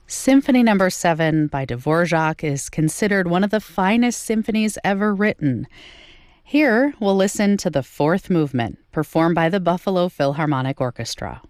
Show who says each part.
Speaker 1: Symphony Number 7 by Dvorak is considered one of the finest symphonies ever written. Here, we'll listen to the fourth movement, performed by the Buffalo Philharmonic Orchestra.